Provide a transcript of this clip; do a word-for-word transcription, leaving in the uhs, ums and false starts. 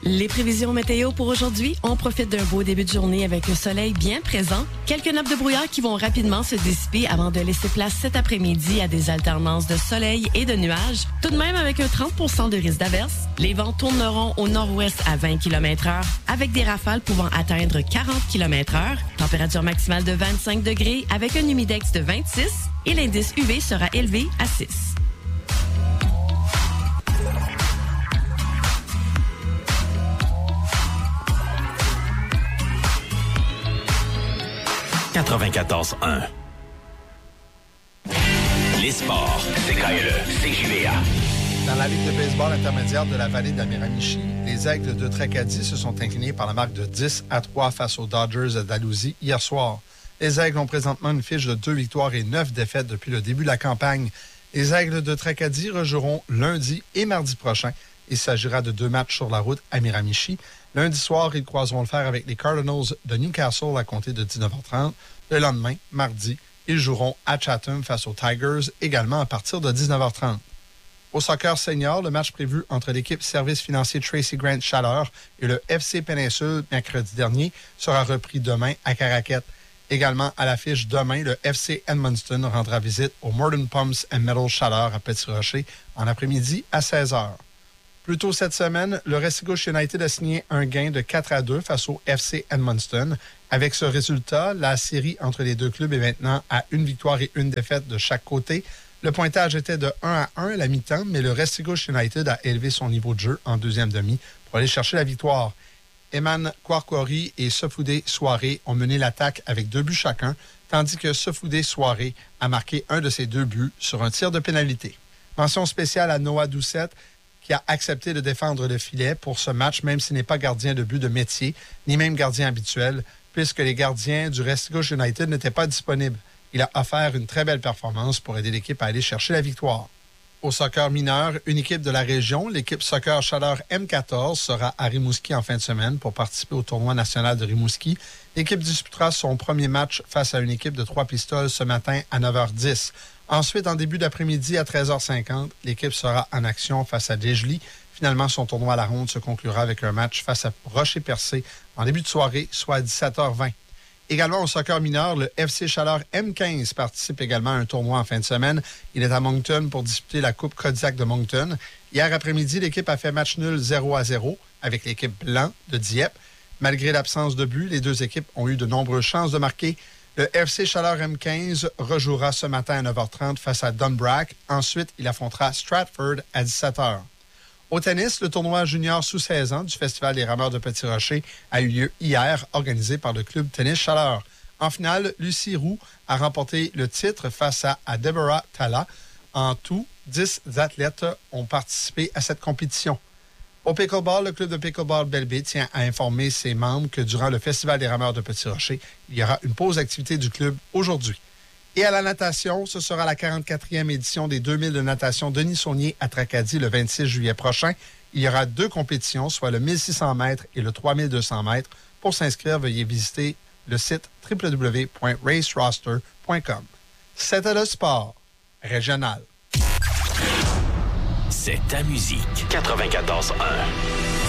Les prévisions météo pour aujourd'hui, on profite d'un beau début de journée avec le soleil bien présent. Quelques nappes de brouillard qui vont rapidement se dissiper avant de laisser place cet après-midi à des alternances de soleil et de nuages. Tout de même avec un trente pour cent de risque d'averse. Les vents tourneront au nord-ouest à vingt kilomètres heure avec des rafales pouvant atteindre quarante kilomètres heure. Température maximale de vingt-cinq degrés avec un humidex de vingt-six et l'indice U V sera élevé à six. quatre-vingt-quatorze un. Les sports, C K L E, C J V A. Dans la Ligue de baseball intermédiaire de la vallée de la Miramichi, les Aigles de Tracadie se sont inclinés par la marque de dix à trois face aux Dodgers d'Alousie hier soir. Les Aigles ont présentement une fiche de deux victoires et neuf défaites depuis le début de la campagne. Les Aigles de Tracadie rejoueront lundi et mardi prochain. Il s'agira de deux matchs sur la route à Miramichi. Lundi soir, ils croiseront le fer avec les Cardinals de Newcastle à compter de dix-neuf heures trente. Le lendemain, mardi, ils joueront à Chatham face aux Tigers, également à partir de dix-neuf heures trente. Au soccer senior, le match prévu entre l'équipe service financier Tracy Grant Chaleur et le F C Péninsule mercredi dernier sera repris demain à Caraquette. Également à l'affiche demain, le F C Edmundston rendra visite au Modern Pumps and Metal Chaleur à Petit-Rocher en après-midi à seize heures. Plus tôt cette semaine, le Restigouche United a signé un gain de quatre à deux face au F C Edmundston. Avec ce résultat, la série entre les deux clubs est maintenant à une victoire et une défaite de chaque côté. Le pointage était de un à un à la mi-temps, mais le Restigouche United a élevé son niveau de jeu en deuxième demi pour aller chercher la victoire. Eman Kwarkwari et Sofoudé Soirée ont mené l'attaque avec deux buts chacun, tandis que Sofoudé Soirée a marqué un de ses deux buts sur un tir de pénalité. Mention spéciale à Noah Doucette, qui a accepté de défendre le filet pour ce match, même s'il n'est pas gardien de but de métier, ni même gardien habituel, puisque les gardiens du Restigouche United n'étaient pas disponibles. Il a offert une très belle performance pour aider l'équipe à aller chercher la victoire. Au soccer mineur, une équipe de la région, l'équipe soccer Chaleur M quatorze, sera à Rimouski en fin de semaine pour participer au tournoi national de Rimouski. L'équipe disputera son premier match face à une équipe de trois pistoles ce matin à neuf heures dix. Ensuite, en début d'après-midi à treize heures cinquante, l'équipe sera en action face à Dégely. Finalement, son tournoi à la ronde se conclura avec un match face à Rocher-Percé en début de soirée, soit à dix-sept heures vingt. Également au soccer mineur, le F C Chaleur M quinze participe également à un tournoi en fin de semaine. Il est à Moncton pour disputer la Coupe Kodiak de Moncton. Hier après-midi, l'équipe a fait match nul zéro à zéro avec l'équipe Blanc de Dieppe. Malgré l'absence de but, les deux équipes ont eu de nombreuses chances de marquer. Le F C Chaleur M quinze rejouera ce matin à neuf heures trente face à Dunbrack. Ensuite, il affrontera Stratford à dix-sept heures. Au tennis, le tournoi junior sous seize ans du Festival des rameurs de Petit-Rocher a eu lieu hier, organisé par le club Tennis Chaleur. En finale, Lucie Roux a remporté le titre face à, à Deborah Tala. En tout, dix athlètes ont participé à cette compétition. Au pickleball, le club de pickleball Belle-Baie tient à informer ses membres que durant le Festival des rameurs de Petit-Rocher, il y aura une pause d'activité du club aujourd'hui. Et à la natation, ce sera la quarante-quatrième édition des deux mille de natation Denis Saunier à Tracadie le vingt-six juillet prochain. Il y aura deux compétitions, soit le mille six cents mètres et le trois mille deux cents mètres. Pour s'inscrire, veuillez visiter le site w w w point race roster point com. C'était le sport régional. C'est ta musique. quatre-vingt-quatorze un.